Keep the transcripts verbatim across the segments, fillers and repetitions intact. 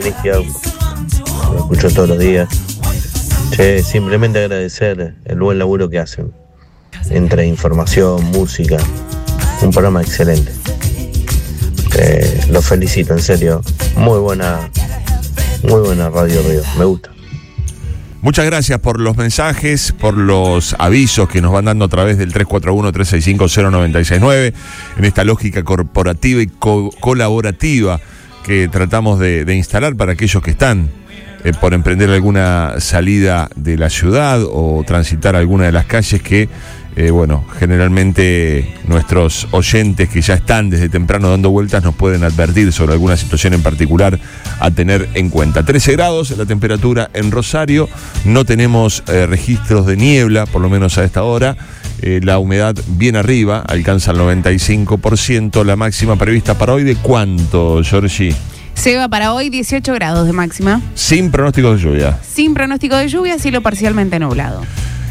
lo escucho todos los días. Che, simplemente agradecer el buen laburo que hacen. Entre información, música, un programa excelente. Eh, los felicito, en serio. Muy buena, muy buena Radio Río, me gusta. Muchas gracias por los mensajes, por los avisos que nos van dando a través del tres cuatro uno, tres seis cinco, cero nueve seis nueve, en esta lógica corporativa y co- colaborativa que tratamos de, de instalar para aquellos que están eh, por emprender alguna salida de la ciudad o transitar alguna de las calles que, eh, bueno, generalmente nuestros oyentes que ya están desde temprano dando vueltas nos pueden advertir sobre alguna situación en particular a tener en cuenta. trece grados la temperatura en Rosario, no tenemos eh, registros de niebla, por lo menos a esta hora. Eh, la humedad bien arriba, alcanza el noventa y cinco por ciento. La máxima prevista para hoy, ¿de cuánto, Georgie? Seba, para hoy dieciocho grados de máxima. Sin pronóstico de lluvia. Sin pronóstico de lluvia, cielo parcialmente nublado.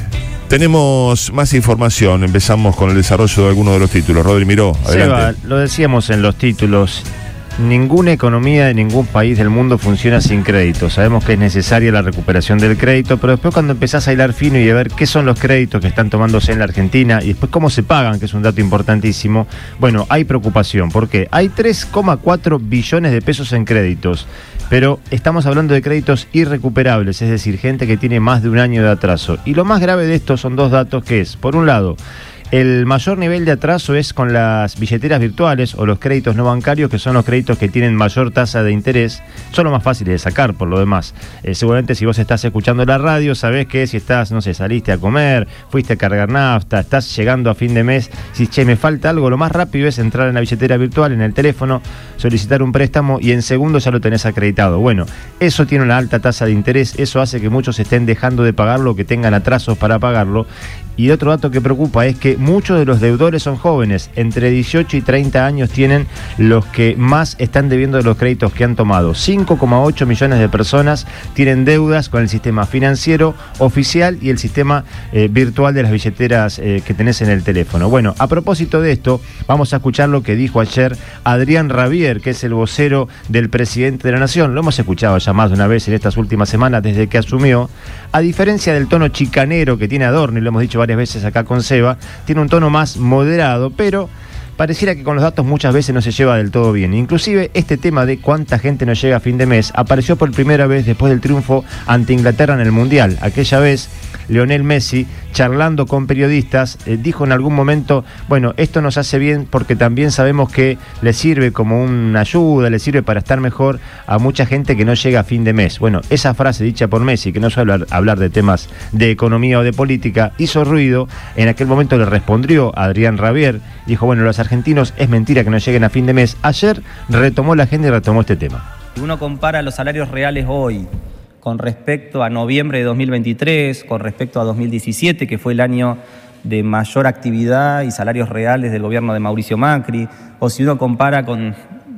Tenemos más información. Empezamos con el desarrollo de algunos de los títulos. Rodri Miró, adelante. Seba, lo decíamos en los títulos. Ninguna economía de ningún país del mundo funciona sin crédito. Sabemos que es necesaria la recuperación del crédito, pero después cuando empezás a hilar fino y a ver qué son los créditos que están tomándose en la Argentina y después cómo se pagan, que es un dato importantísimo, bueno, hay preocupación. ¿Por qué? Hay tres coma cuatro billones de pesos en créditos, pero estamos hablando de créditos irrecuperables, es decir, gente que tiene más de un año de atraso. Y lo más grave de esto son dos datos que es, por un lado, el mayor nivel de atraso es con las billeteras virtuales o los créditos no bancarios, que son los créditos que tienen mayor tasa de interés. Son los más fáciles de sacar, por lo demás. Eh, seguramente si vos estás escuchando la radio, sabés que si estás, no sé, saliste a comer, fuiste a cargar nafta, estás llegando a fin de mes, si che, me falta algo, lo más rápido es entrar en la billetera virtual, en el teléfono, solicitar un préstamo y en segundos ya lo tenés acreditado. Bueno, eso tiene una alta tasa de interés, eso hace que muchos estén dejando de pagarlo, que tengan atrasos para pagarlo. Y otro dato que preocupa es que muchos de los deudores son jóvenes, entre dieciocho y treinta años tienen los que más están debiendo de los créditos que han tomado. cinco coma ocho millones de personas tienen deudas con el sistema financiero oficial y el sistema eh, virtual de las billeteras eh, que tenés en el teléfono. Bueno, a propósito de esto, vamos a escuchar lo que dijo ayer Adrián Rabier, que es el vocero del presidente de la Nación. Lo hemos escuchado ya más de una vez en estas últimas semanas desde que asumió. A diferencia del tono chicanero que tiene Adorno, y lo hemos dicho varias veces acá con Seba, tiene un tono más moderado, pero pareciera que con los datos muchas veces no se lleva del todo bien. Inclusive este tema de cuánta gente no llega a fin de mes apareció por primera vez después del triunfo ante Inglaterra en el Mundial. Aquella vez Lionel Messi, charlando con periodistas, eh, dijo en algún momento, bueno, esto nos hace bien porque también sabemos que le sirve como una ayuda, le sirve para estar mejor a mucha gente que no llega a fin de mes. Bueno, esa frase dicha por Messi, que no suele hablar, hablar de temas de economía o de política, hizo ruido. En aquel momento le respondió Adrián Rabier, dijo, bueno, los argentinos es mentira que no lleguen a fin de mes. Ayer retomó la agenda y retomó este tema. Si uno compara los salarios reales hoy con respecto a noviembre de dos mil veintitrés, con respecto a dos mil diecisiete, que fue el año de mayor actividad y salarios reales del gobierno de Mauricio Macri, o si uno compara con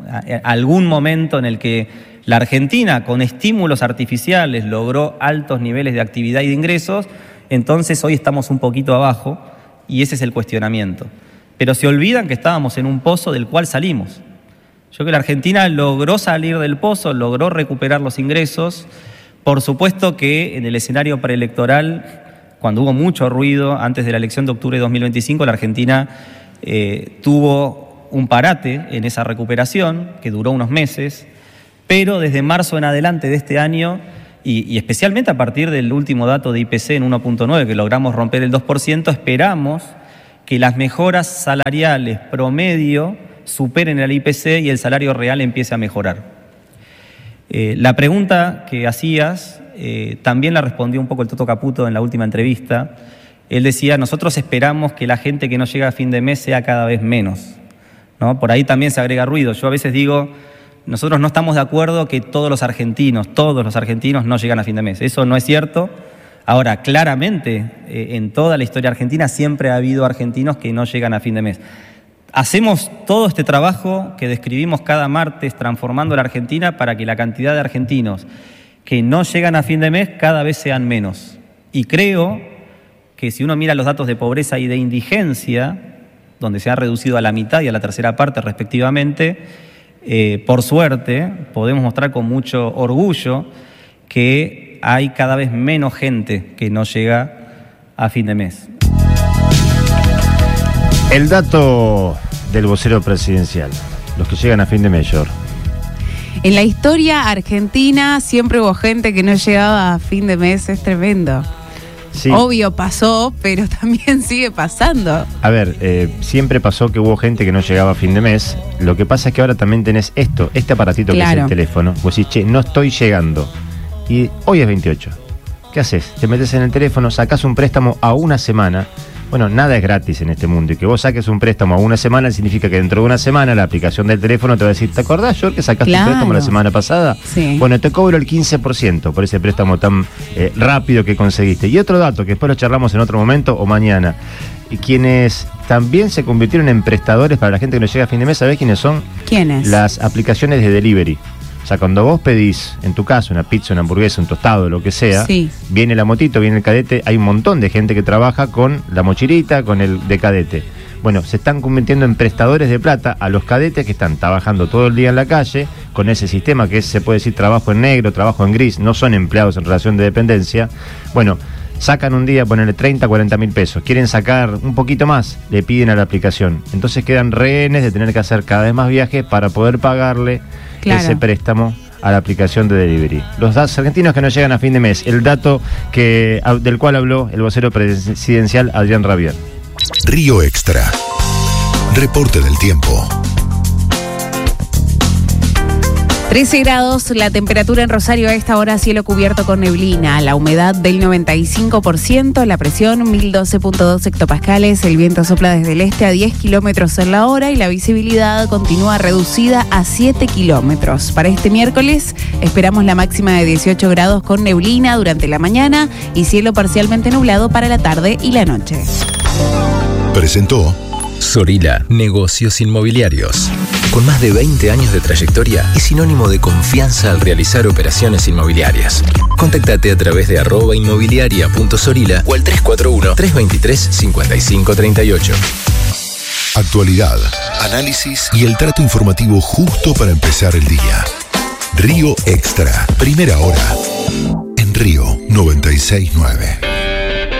algún momento en el que la Argentina, con estímulos artificiales, logró altos niveles de actividad y de ingresos, entonces hoy estamos un poquito abajo y ese es el cuestionamiento. Pero se olvidan que estábamos en un pozo del cual salimos. Yo creo que la Argentina logró salir del pozo, logró recuperar los ingresos. Por supuesto que en el escenario preelectoral, cuando hubo mucho ruido antes de la elección de octubre de dos mil veinticinco, la Argentina eh, tuvo un parate en esa recuperación que duró unos meses, pero desde marzo en adelante de este año, y, y especialmente a partir del último dato de I P C en uno punto nueve, que logramos romper el dos por ciento, esperamos que las mejoras salariales promedio superen el I P C y el salario real empiece a mejorar. Eh, la pregunta que hacías eh, también la respondió un poco el Toto Caputo en la última entrevista. Él decía, nosotros esperamos que la gente que no llega a fin de mes sea cada vez menos, ¿no? Por ahí también se agrega ruido. Yo a veces digo, nosotros no estamos de acuerdo que todos los argentinos, todos los argentinos no llegan a fin de mes. Eso no es cierto. Ahora, claramente, eh, en toda la historia argentina siempre ha habido argentinos que no llegan a fin de mes. Hacemos todo este trabajo que describimos cada martes transformando la Argentina para que la cantidad de argentinos que no llegan a fin de mes cada vez sean menos. Y creo que si uno mira los datos de pobreza y de indigencia, donde se ha reducido a la mitad y a la tercera parte respectivamente, Eh, por suerte, podemos mostrar con mucho orgullo que hay cada vez menos gente que no llega a fin de mes. El dato del vocero presidencial, los que llegan a fin de mes, Yor. En la historia argentina siempre hubo gente que no llegaba a fin de mes, es tremendo. Sí. Obvio pasó, pero también sigue pasando. A ver, eh, siempre pasó que hubo gente que no llegaba a fin de mes. Lo que pasa es que ahora también tenés esto, este aparatito Claro. que es el teléfono. Vos decís, che, no estoy llegando. Y hoy es veintiocho. ¿Qué haces? Te metes en el teléfono, sacás un préstamo a una semana. Bueno, nada es gratis en este mundo. Y que vos saques un préstamo a una semana significa que dentro de una semana la aplicación del teléfono te va a decir, ¿te acordás, George, que sacaste Claro. un préstamo la semana pasada? Sí. Bueno, te cobro el quince por ciento por ese préstamo tan eh, rápido que conseguiste. Y otro dato, que después lo charlamos en otro momento o mañana. Y quienes también se convirtieron en prestadores para la gente que no llega a fin de mes, ¿sabés quiénes son? ¿Quiénes? Las aplicaciones de delivery. O sea, cuando vos pedís, en tu caso, una pizza, una hamburguesa, un tostado, lo que sea, Sí. viene la motito, viene el cadete, hay un montón de gente que trabaja con la mochilita, con el de cadete. Bueno, se están convirtiendo en prestadores de plata a los cadetes que están trabajando todo el día en la calle, con ese sistema que es, se puede decir, trabajo en negro, trabajo en gris, no son empleados en relación de dependencia. Bueno, sacan un día, ponerle treinta, cuarenta mil pesos, quieren sacar un poquito más, le piden a la aplicación. Entonces quedan rehenes de tener que hacer cada vez más viajes para poder pagarle Claro. ese préstamo a la aplicación de delivery. Los datos argentinos que no llegan a fin de mes, el dato que, del cual habló el vocero presidencial Adrián Rabier. Río Extra. Reporte del tiempo. trece grados, la temperatura en Rosario a esta hora, cielo cubierto con neblina, la humedad del noventa y cinco por ciento, la presión mil doce punto dos hectopascales, el viento sopla desde el este a diez kilómetros en la hora y la visibilidad continúa reducida a siete kilómetros. Para este miércoles esperamos la máxima de dieciocho grados con neblina durante la mañana y cielo parcialmente nublado para la tarde y la noche. Presentó Sorila, negocios inmobiliarios. Con más de veinte años de trayectoria y sinónimo de confianza al realizar operaciones inmobiliarias. Contactate a través de arroba inmobiliaria punto sorila o al tres cuatro uno, tres dos tres, cinco cinco tres ocho. actualidad, análisis y el trato informativo justo para empezar el día. Río Extra, primera hora. En Río noventa y seis punto nueve.